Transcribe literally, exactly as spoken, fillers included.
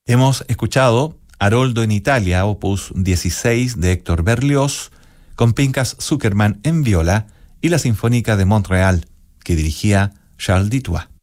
Hemos escuchado Haroldo en Italia, opus dieciséis de Héctor Berlioz, con Pinchas Zuckerman en viola y la Sinfónica de Montreal, que dirigía Charles Dutoit.